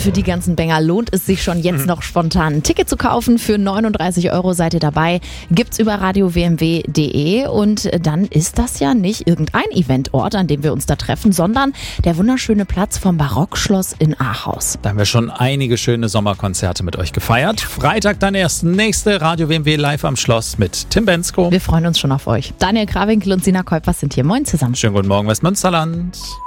für die ganzen Banger lohnt es sich schon jetzt noch spontan ein Ticket zu kaufen. Für 39 € seid ihr dabei. Gibt's über radiowmw.de und dann ist das ja nicht irgendein Eventort, an dem wir uns da treffen, sondern der wunderschöne Platz vom Barockschloss in Ahaus. Da haben wir schon einige schöne Sommerkonzerte mit euch gefeiert. Freitag dann erst nächste Radio WMW live am Schloss mit Tim Bensko. Wir freuen uns schon auf euch. Daniel Krawinkel und Sina Kuipers sind hier. Moin zusammen. Schönen guten Morgen, Westmünsterland.